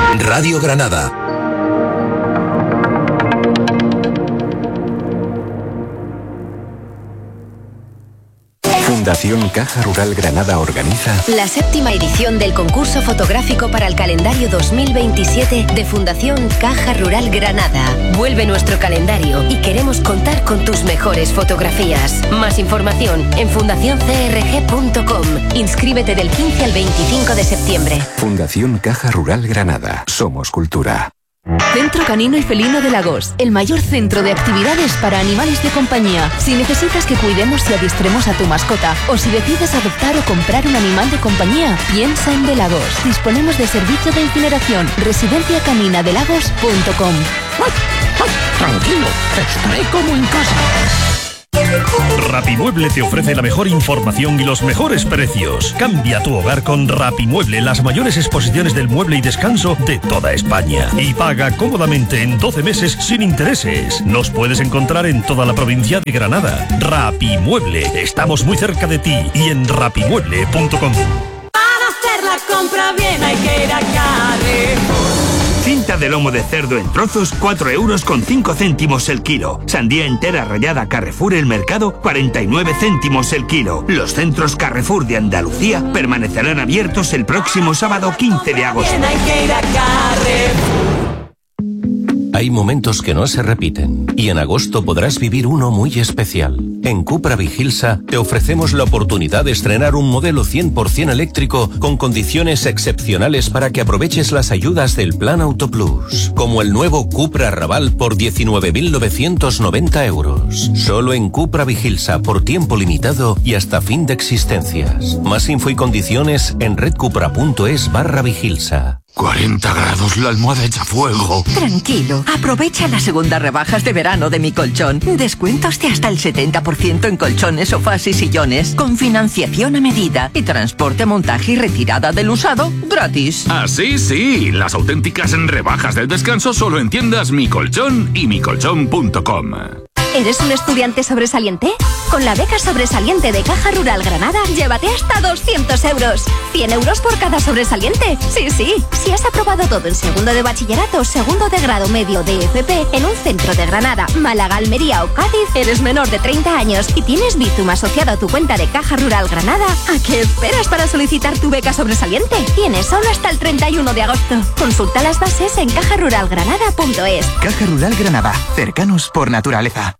Radio Granada. Fundación Caja Rural Granada organiza la 7ª edición del concurso fotográfico para el calendario 2027 de Fundación Caja Rural Granada. Vuelve nuestro calendario y queremos contar con tus mejores fotografías. Más información en fundacioncrg.com. Inscríbete del 15 al 25 de septiembre. Fundación Caja Rural Granada. Somos cultura. Centro Canino y Felino de Lagos, el mayor centro de actividades para animales de compañía. Si necesitas que cuidemos y adiestremos a tu mascota, o si decides adoptar o comprar un animal de compañía, piensa en De Lagos. Disponemos de servicio de incineración. residenciacaninadelagos.com. Tranquilo, estaré como en casa. Rapimueble te ofrece la mejor información y los mejores precios. Cambia tu hogar con Rapimueble, las mayores exposiciones del mueble y descanso de toda España. Y paga cómodamente en 12 meses sin intereses. Nos puedes encontrar en toda la provincia de Granada. Rapimueble, estamos muy cerca de ti y en rapimueble.com. Para hacer la compra bien hay que ir a Carrefour. Cinta de lomo de cerdo en trozos, 4,05 € el kilo. Sandía entera rallada Carrefour El Mercado, 49 céntimos el kilo. Los centros Carrefour de Andalucía permanecerán abiertos el próximo sábado 15 de agosto. Hay momentos que no se repiten y en agosto podrás vivir uno muy especial. En Cupra Vigilsa te ofrecemos la oportunidad de estrenar un modelo 100% eléctrico con condiciones excepcionales para que aproveches las ayudas del Plan Auto Plus, como el nuevo Cupra Raval por 19.990 €. Solo en Cupra Vigilsa por tiempo limitado y hasta fin de existencias. Más info y condiciones en redcupra.es/Vigilsa. 40 grados, la almohada echa fuego. Tranquilo, aprovecha las segundas rebajas de verano de Mi Colchón. Descuentos de hasta el 70% en colchones, sofás y sillones, con financiación a medida y transporte, montaje y retirada del usado gratis. Así sí, las auténticas rebajas del descanso solo en tiendas Mi Colchón y micolchón.com. ¿Eres un estudiante sobresaliente? Con la beca sobresaliente de Caja Rural Granada, llévate hasta 200 €. 100 € por cada sobresaliente. Sí, sí. Si has aprobado todo en segundo de bachillerato, segundo de grado medio de FP, en un centro de Granada, Málaga, Almería o Cádiz, eres menor de 30 años y tienes Bizum asociado a tu cuenta de Caja Rural Granada, ¿a qué esperas para solicitar tu beca sobresaliente? Tienes solo hasta el 31 de agosto. Consulta las bases en cajaruralgranada.es. Caja Rural Granada, cercanos por naturaleza.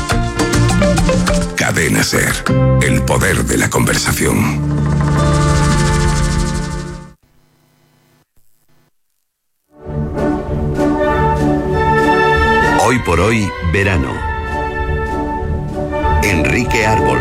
Cadena SER, el poder de la conversación. Hoy por hoy, verano. Enrique Árbol.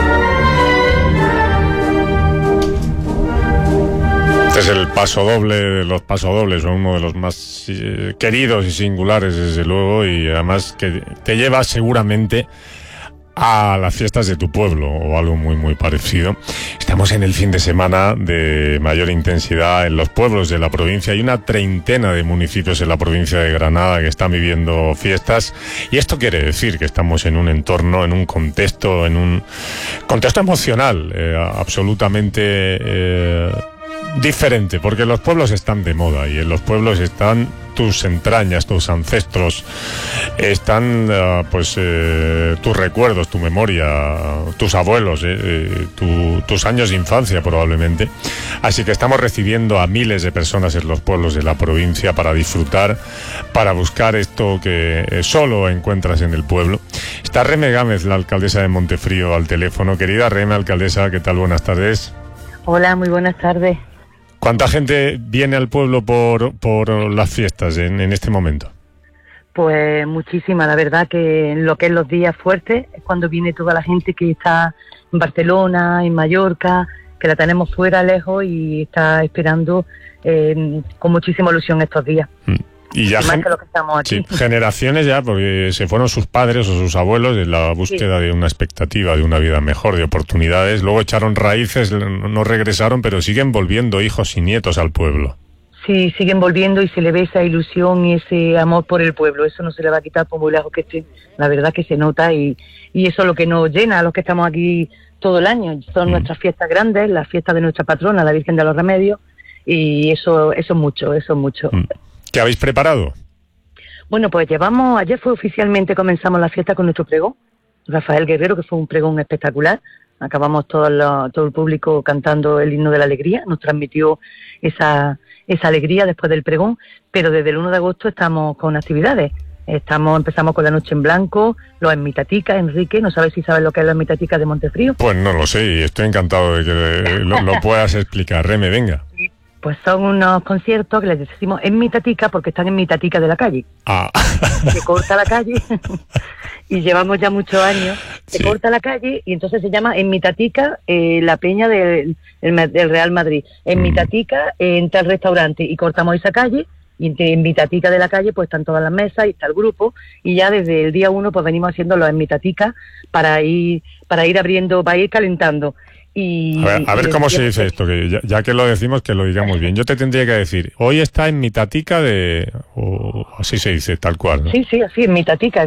Este es el pasodoble de los pasodobles, son uno de los más queridos y singulares, desde luego, y además que te lleva seguramente a las fiestas de tu pueblo o algo muy muy parecido. Estamos en el fin de semana de mayor intensidad en los pueblos de la provincia. Hay una treintena de municipios en la provincia de Granada que están viviendo fiestas, y esto quiere decir que estamos en un entorno, en un contexto emocional absolutamente diferente, porque los pueblos están de moda y en los pueblos están tus entrañas, tus ancestros, están tus recuerdos, tu memoria, tus abuelos, tus años de infancia probablemente. Así que estamos recibiendo a miles de personas en los pueblos de la provincia para disfrutar, para buscar esto que solo encuentras en el pueblo. Está Reme Gámez, la alcaldesa de Montefrío, al teléfono. Querida Reme, alcaldesa, ¿qué tal? Buenas tardes. Hola, muy buenas tardes. ¿Cuánta gente viene al pueblo por las fiestas en este momento? Pues muchísima, la verdad que en lo que es los días fuertes es cuando viene toda la gente que está en Barcelona, en Mallorca, que la tenemos fuera, lejos, y está esperando con muchísima ilusión estos días. Y ya más que lo que estamos aquí. Sí, generaciones ya, porque se fueron sus padres o sus abuelos en la búsqueda de una expectativa, de una vida mejor, de oportunidades. Luego echaron raíces, no regresaron, pero siguen volviendo hijos y nietos al pueblo. Sí, siguen volviendo y se le ve esa ilusión y ese amor por el pueblo. Eso no se le va a quitar por muy lejos que esté. La verdad que se nota, y eso es lo que nos llena a los que estamos aquí todo el año. Son nuestras fiestas grandes, las fiestas de nuestra patrona, la Virgen de los Remedios, y eso es mucho. ¿Qué habéis preparado? Bueno, pues ayer oficialmente comenzamos la fiesta con nuestro pregón, Rafael Guerrero, que fue un pregón espectacular. Acabamos todo el público cantando el himno de la alegría, nos transmitió esa alegría después del pregón, pero desde el 1 de agosto estamos con actividades. Empezamos con la Noche en Blanco, los Enmitaticas. Enrique, no sabes si sabes lo que es los Enmitaticas de Montefrío. Pues no lo sé y estoy encantado de que lo puedas explicar. Reme, venga. Pues son unos conciertos que les decimos Enmitatica porque están en Mitatica de la calle. Se corta la calle y llevamos ya muchos años. Se corta la calle y entonces se llama Enmitatica, la peña del Real Madrid. Enmitatica, entra al restaurante y cortamos esa calle. Y en Mitatica de la calle pues están todas las mesas y está el grupo, y ya desde el día 1 pues venimos haciendo los Enmitaticas para ir abriendo, para ir calentando. Y a ver cómo se dice esto, que ya que lo decimos, que lo digamos bien. Yo te tendría que decir, hoy está en Mitatica o así se dice, tal cual, ¿no? Sí, así, en Mitatica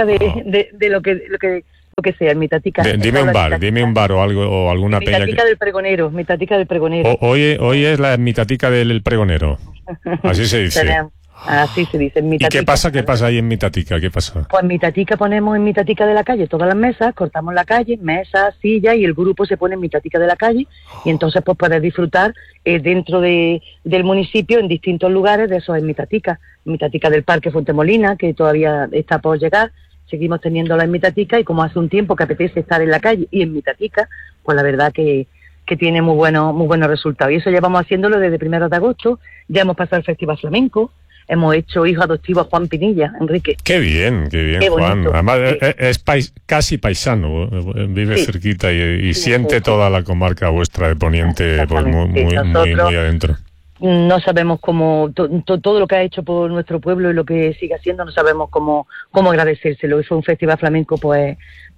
de lo que sea, en Mitatica. Dime un bar o algo, o alguna peña. Mitatica del Pregonero. Hoy es la Mitatica del Pregonero. Así se dice. Así se dice. ¿Y qué pasa ahí en Mitatica? ¿Qué pasa? Pues en Mitatica ponemos en Mitatica de la calle todas las mesas, cortamos la calle, mesas, sillas, y el grupo se pone en Mitatica de la calle, y entonces pues puedes disfrutar dentro del municipio en distintos lugares de esos en Mitatica. Mitatica del Parque Fuentemolina, que todavía está por llegar. Seguimos teniéndola en Mitatica, y como hace un tiempo que apetece estar en la calle y en Mitatica, pues la verdad que tiene muy buenos resultados. Y eso llevamos haciéndolo desde 1 de agosto. Ya hemos pasado el Festival Flamenco, hemos hecho hijo adoptivo a Juan Pinilla, Enrique. Qué bien, Qué Juan. Además es casi paisano, vive cerquita y siente toda la comarca vuestra de Poniente, pues muy adentro. No sabemos cómo, todo lo que ha hecho por nuestro pueblo y lo que sigue haciendo, no sabemos cómo agradecérselo. Y fue un festival flamenco, pues,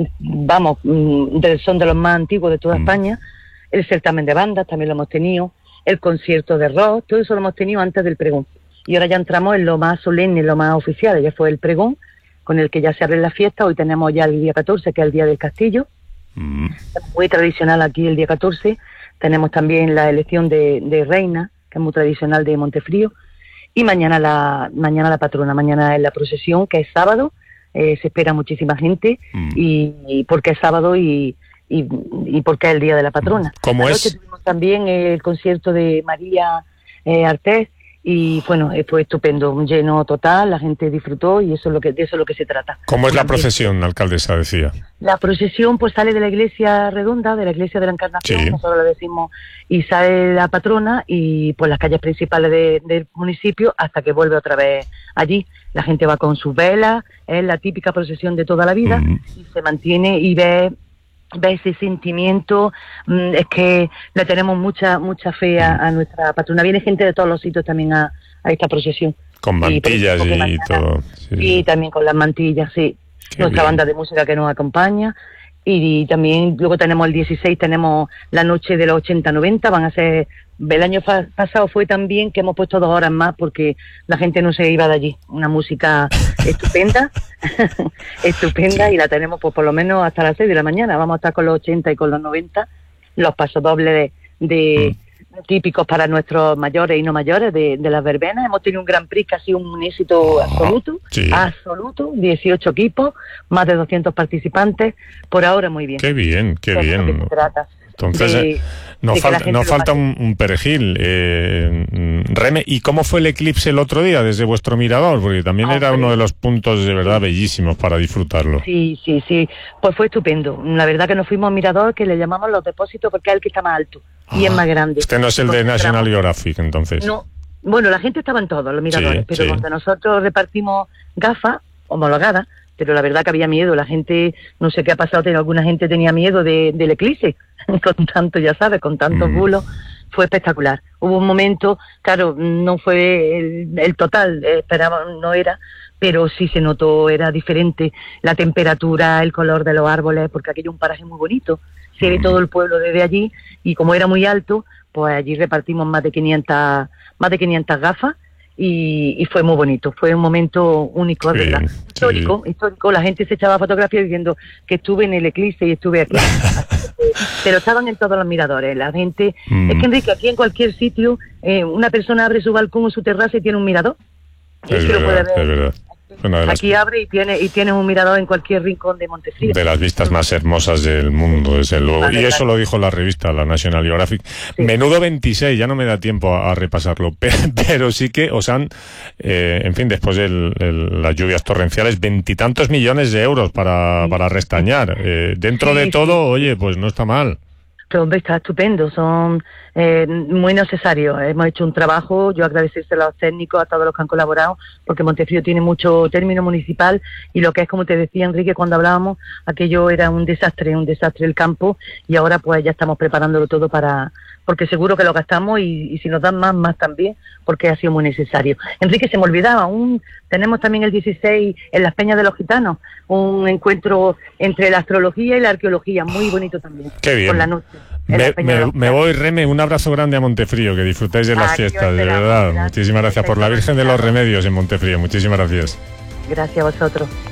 son de los más antiguos de toda España. El certamen de bandas también lo hemos tenido, el concierto de rock, todo eso lo hemos tenido antes del pregón. Y ahora ya entramos en lo más solemne, en lo más oficial. Ya fue el pregón, con el que ya se abre la fiesta. Hoy tenemos ya el día 14, que es el Día del Castillo. Es muy tradicional aquí el día 14. Tenemos también la elección de reina, que es muy tradicional de Montefrío. Y mañana la patrona, mañana es la procesión, que es sábado. Se espera muchísima gente, y porque es sábado y porque es el día de la patrona. ¿Cómo es? Tuvimos también el concierto de María Artés, y bueno, fue estupendo, un lleno total, la gente disfrutó, y de eso es lo que se trata. ¿Cómo es la procesión, alcaldesa, decía? La procesión pues sale de la iglesia redonda, de la iglesia de la Encarnación, nosotros lo decimos, y sale la patrona y pues las calles principales del municipio hasta que vuelve otra vez allí. La gente va con sus velas, es la típica procesión de toda la vida, y se mantiene y ve ese sentimiento. Es que le tenemos mucha fe a nuestra patrona. Viene gente de todos los sitios también a esta procesión. Con mantillas y todo. Sí, también con las mantillas, sí. Nuestra banda de música que nos acompaña. Y también luego tenemos el 16, tenemos la noche de los 80-90, van a ser... El año pasado fue también que hemos puesto 2 horas más porque la gente no se iba de allí. Una música estupenda, estupenda, y la tenemos pues por lo menos hasta las 6 de la mañana. Vamos a estar con los 80 y con los 90, los pasodobles de típicos para nuestros mayores y no mayores de las verbenas. Hemos tenido un Grand Prix que ha sido un éxito absoluto, 18 equipos, más de 200 participantes, por ahora muy bien. Qué bien. Entonces nos falta un perejil. Reme, ¿y cómo fue el eclipse el otro día desde vuestro mirador? Porque también era uno de los puntos de verdad bellísimos para disfrutarlo. Sí, pues fue estupendo. La verdad que nos fuimos a mirador, que le llamamos los depósitos porque es el que está más alto y es más grande. Este no es el de National Geographic, entonces. No, bueno, la gente estaba en todos los miradores, pero cuando nosotros repartimos gafas homologadas, pero la verdad que había miedo, la gente, no sé qué ha pasado, alguna gente tenía miedo del eclipse, con tanto, ya sabes, con tantos bulos. Fue espectacular. Hubo un momento, claro, no fue el total, esperaba, no era, pero sí se notó, era diferente, la temperatura, el color de los árboles, porque aquello es un paraje muy bonito, se ve todo el pueblo desde allí, y como era muy alto, pues allí repartimos más de 500 gafas, y fue muy bonito, fue un momento único, ¿verdad? Histórico, la gente se echaba fotografías diciendo que estuve en el eclipse y estuve aquí. pero estaban en todos los miradores. La gente, es que Enrique, aquí en cualquier sitio, una persona abre su balcón o su terraza y tiene un mirador. Es verdad. Aquí abre y tienes un mirador en cualquier rincón de Montefrío. De las vistas más hermosas del mundo, desde luego. Y eso lo dijo la revista, la National Geographic. Sí. Menudo 26, ya no me da tiempo a repasarlo, pero sí que os han, en fin, después de las lluvias torrenciales, 20 y tantos millones de euros para restañar. Dentro de todo, oye, pues no está mal. Pero hombre, está estupendo, son muy necesarios. Hemos hecho un trabajo, yo agradecérselo a los técnicos, a todos los que han colaborado, porque Montefrío tiene mucho término municipal y lo que es, como te decía Enrique cuando hablábamos, aquello era un desastre el campo, y ahora pues ya estamos preparándolo todo porque seguro que lo gastamos y si nos dan más también, porque ha sido muy necesario. Enrique, se me olvidaba, tenemos también el 16 en las Peñas de los Gitanos, un encuentro entre la astrología y la arqueología, muy bonito también. Qué bien. Por la noche. Me voy, Reme, un abrazo grande a Montefrío, que disfrutéis de las fiestas, de verdad. Muchísimas gracias por la Virgen de los Remedios en Montefrío, muchísimas gracias. Gracias a vosotros.